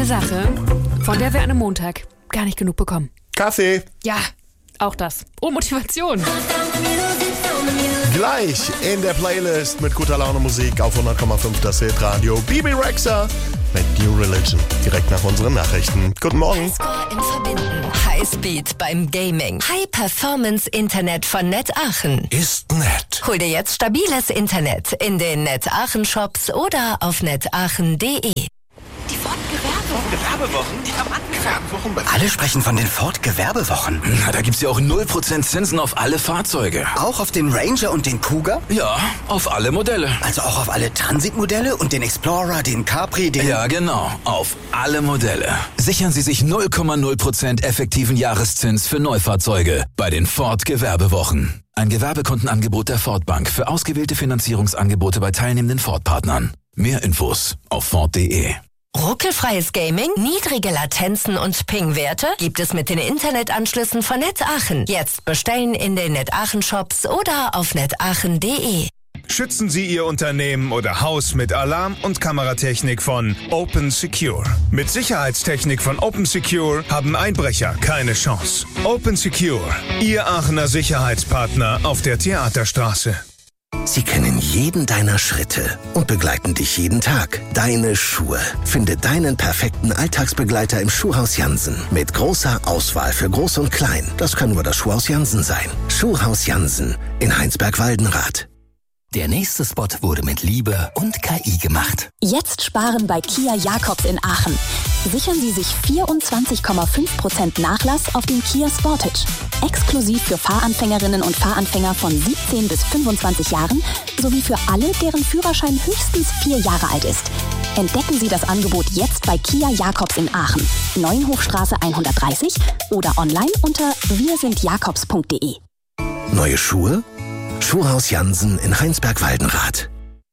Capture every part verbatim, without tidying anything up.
eine Sache, von der wir an einem Montag gar nicht genug bekommen. Kaffee. Ja, auch das. Und Motivation. Gleich in der Playlist mit guter Laune Musik auf hundert Komma fünf das Hitradio. Bibi Rexha mit New Religion. Direkt nach unseren Nachrichten. Guten Morgen. Highscore im Verbinden. Highspeed beim Gaming. High Performance Internet von Net Aachen. Ist nett. Hol dir jetzt stabiles Internet in den Net Aachen Shops oder auf netaachen punkt de. Die Ford-Gewerbewochen, die haben angefangen. Alle sprechen von den Ford-Gewerbewochen. Na, da gibt's ja auch null Prozent Zinsen auf alle Fahrzeuge. Auch auf den Ranger und den Cougar? Ja, auf alle Modelle. Also auch auf alle Transitmodelle und den Explorer, den Capri, den... Ja, genau. Auf alle Modelle. Sichern Sie sich null Komma null Prozent effektiven Jahreszins für Neufahrzeuge bei den Ford-Gewerbewochen. Ein Gewerbekundenangebot der Ford Bank für ausgewählte Finanzierungsangebote bei teilnehmenden Ford-Partnern. Mehr Infos auf ford punkt de. Ruckelfreies Gaming, niedrige Latenzen und Ping-Werte gibt es mit den Internetanschlüssen von Net Aachen. Jetzt bestellen in den Net Aachen Shops oder auf netaachen punkt de. Schützen Sie Ihr Unternehmen oder Haus mit Alarm- und Kameratechnik von Open Secure. Mit Sicherheitstechnik von Open Secure haben Einbrecher keine Chance. Open Secure, Ihr Aachener Sicherheitspartner auf der Theaterstraße. Sie kennen jeden deiner Schritte und begleiten dich jeden Tag. Deine Schuhe. Finde deinen perfekten Alltagsbegleiter im Schuhhaus Jansen. Mit großer Auswahl für Groß und Klein. Das kann nur das Schuhhaus Jansen sein. Schuhhaus Jansen in Heinsberg-Waldenrath. Der nächste Spot wurde mit Liebe und K I gemacht. Jetzt sparen bei Kia Jakobs in Aachen. Sichern Sie sich vierundzwanzig Komma fünf Prozent Nachlass auf den Kia Sportage. Exklusiv für Fahranfängerinnen und Fahranfänger von siebzehn bis fünfundzwanzig Jahren sowie für alle, deren Führerschein höchstens vier Jahre alt ist. Entdecken Sie das Angebot jetzt bei Kia Jakobs in Aachen. Neuenhofstraße hundertdreißig oder online unter wir sind jakobs punkt de. Neue Schuhe? Schuhhaus Jansen in Heinsberg-Waldenrath.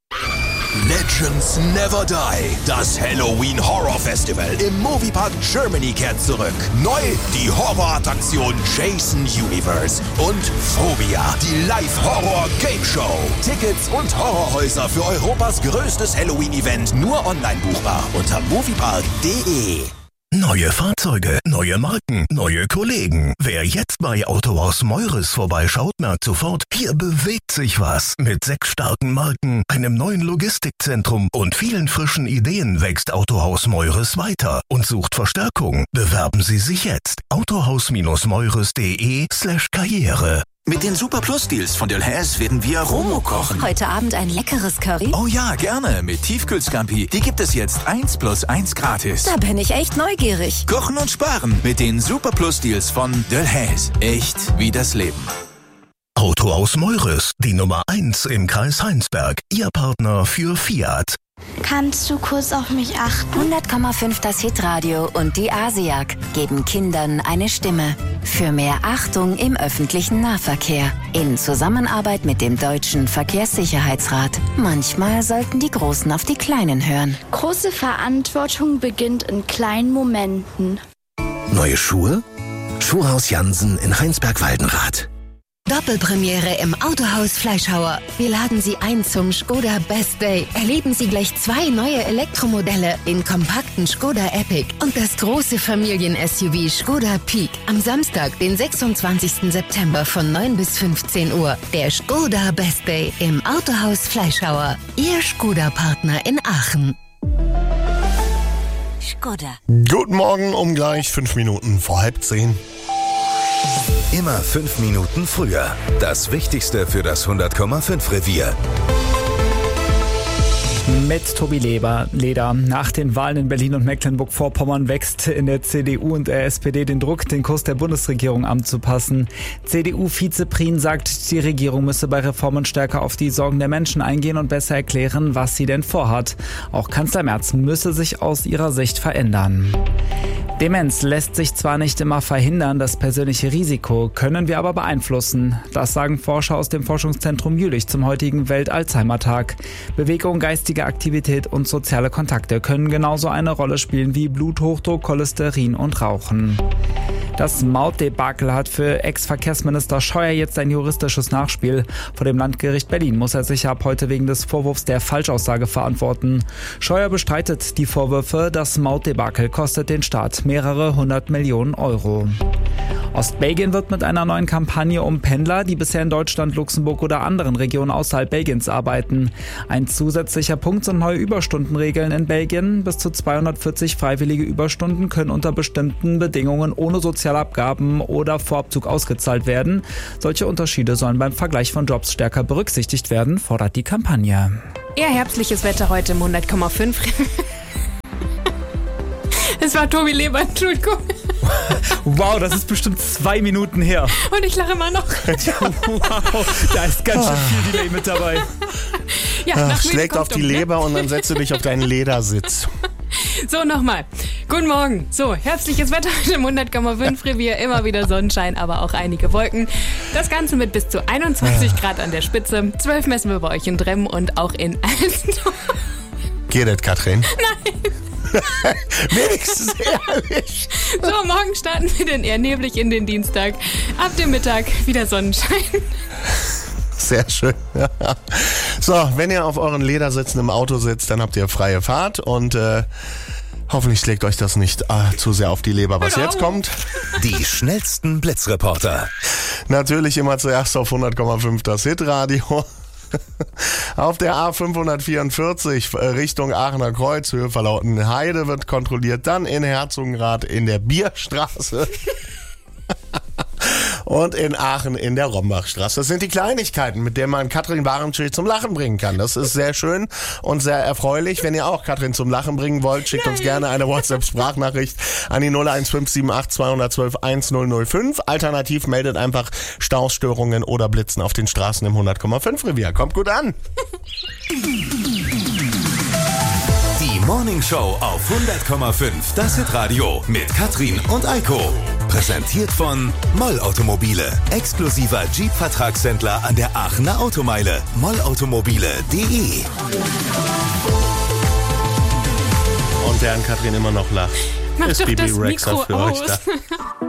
Legends Never Die. Das Halloween Horror Festival im Moviepark Germany kehrt zurück. Neu die Horrorattraktion Jason Universe und Phobia, die Live-Horror-Game-Show. Tickets und Horrorhäuser für Europas größtes Halloween-Event nur online buchbar unter moviepark punkt de. Neue Fahrzeuge, neue Marken, neue Kollegen. Wer jetzt bei Autohaus Meures vorbeischaut, merkt sofort, hier bewegt sich was. Mit sechs starken Marken, einem neuen Logistikzentrum und vielen frischen Ideen wächst Autohaus Meures weiter und sucht Verstärkung. Bewerben Sie sich jetzt. autohaus-meures.de slash Karriere. Mit den Super Plus Deals von Delhaize werden wir Romo kochen. Heute Abend ein leckeres Curry? Oh ja, gerne. Mit Tiefkühlscampi. Die gibt es jetzt eins plus eins gratis. Da bin ich echt neugierig. Kochen und sparen mit den Super Plus Deals von Delhaize. Echt wie das Leben. Autohaus Meures, die Nummer eins im Kreis Heinsberg. Ihr Partner für Fiat. Kannst du kurz auf mich achten? hundert Komma fünf das Hitradio und die Asiag geben Kindern eine Stimme. Für mehr Achtung im öffentlichen Nahverkehr. In Zusammenarbeit mit dem Deutschen Verkehrssicherheitsrat. Manchmal sollten die Großen auf die Kleinen hören. Große Verantwortung beginnt in kleinen Momenten. Neue Schuhe? Schuhhaus Jansen in Heinsberg-Waldenrath. Doppelpremiere im Autohaus Fleischhauer. Wir laden Sie ein zum Skoda Best Day. Erleben Sie gleich zwei neue Elektromodelle, den kompakten Skoda Epic und das große Familien-S U V Skoda Peak. Am Samstag, den sechsundzwanzigsten September von neun bis fünfzehn Uhr. Der Skoda Best Day im Autohaus Fleischhauer. Ihr Skoda-Partner in Aachen. Skoda. Guten Morgen, um gleich fünf Minuten vor halb zehn. Immer fünf Minuten früher. Das Wichtigste für das hundert Komma fünf Revier. Mit Tobi Leber, Leder. Nach den Wahlen in Berlin und Mecklenburg-Vorpommern wächst in der C D U und der S P D den Druck, den Kurs der Bundesregierung anzupassen. C D U-Vize Prien sagt, die Regierung müsse bei Reformen stärker auf die Sorgen der Menschen eingehen und besser erklären, was sie denn vorhat. Auch Kanzler Merz müsse sich aus ihrer Sicht verändern. Demenz lässt sich zwar nicht immer verhindern, das persönliche Risiko können wir aber beeinflussen. Das sagen Forscher aus dem Forschungszentrum Jülich zum heutigen Welt-Alzheimer-Tag. Bewegung, geistige Aktivität und soziale Kontakte können genauso eine Rolle spielen wie Bluthochdruck, Cholesterin und Rauchen. Das Mautdebakel hat für Ex-Verkehrsminister Scheuer jetzt ein juristisches Nachspiel. Vor dem Landgericht Berlin muss er sich ab heute wegen des Vorwurfs der Falschaussage verantworten. Scheuer bestreitet die Vorwürfe, das Mautdebakel kostet den Staat mehrere hundert Millionen Euro. Ostbelgien wird mit einer neuen Kampagne um Pendler, die bisher in Deutschland, Luxemburg oder anderen Regionen außerhalb Belgiens arbeiten. Ein zusätzlicher Punkt sind neue Überstundenregeln in Belgien. Bis zu zweihundertvierzig freiwillige Überstunden können unter bestimmten Bedingungen ohne Sozialabgaben oder Vorabzug ausgezahlt werden. Solche Unterschiede sollen beim Vergleich von Jobs stärker berücksichtigt werden, fordert die Kampagne. Eher herbstliches Wetter heute im hundert Komma fünf. Es war Tobi Leber, Entschuldigung. Wow, das ist bestimmt zwei Minuten her. Und ich lache immer noch. Wow, da ist ganz schön viel Delay mit dabei. Ja, Ach, schlägt auf die um, Leber ne? Und dann setzt du dich auf deinen Ledersitz. So, nochmal. Guten Morgen. So, herbstliches Wetter im hundert Komma fünf Revier. Immer wieder Sonnenschein, aber auch einige Wolken. Das Ganze mit bis zu einundzwanzig Grad an der Spitze. zwölf messen wir bei euch in Dremmen und auch in Alsdorf. Geht das, Katrin? Nein. Wenigstens ehrlich. So, morgen starten wir dann eher neblig in den Dienstag. Ab dem Mittag wieder Sonnenschein. Sehr schön. So, wenn ihr auf euren Ledersitzen im Auto sitzt, dann habt ihr freie Fahrt und äh, hoffentlich schlägt euch das nicht äh, zu sehr auf die Leber. Was Genau. jetzt kommt? Die schnellsten Blitzreporter. Natürlich immer zuerst auf hundert Komma fünf das Hitradio. Auf der A fünfhundertvierundvierzig Richtung Aachener Kreuz, Höhe Verlauten-Heide wird kontrolliert, dann in Herzogenrath in der Bierstraße und in Aachen in der Rombachstraße. Das sind die Kleinigkeiten, mit denen man Katrin Warenschild zum Lachen bringen kann. Das ist sehr schön und sehr erfreulich. Wenn ihr auch Katrin zum Lachen bringen wollt, schickt Nein. uns gerne eine WhatsApp-Sprachnachricht an die null eins fünf sieben acht zwei eins zwei eins null null fünf. Alternativ meldet einfach Staustörungen oder Blitzen auf den Straßen im hundert Komma fünf Revier. Kommt gut an! Die Morning Show auf hundert Komma fünf, das Hitradio mit Katrin und Eiko. Präsentiert von Moll Automobile, exklusiver Jeep-Vertragshändler an der Aachener Automeile. moll automobile punkt de. Und während Katrin immer noch lacht, Mach ist doch Bibi das Rexha Mikro für aus. euch da.